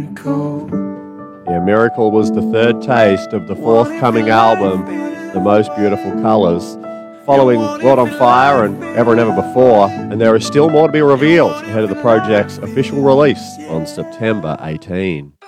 Yeah, Miracle was the third taste of the forthcoming album, The Most Beautiful Colours, following World on Fire and Ever and Ever Before, and there is still more to be revealed ahead of the project's official release on September 18.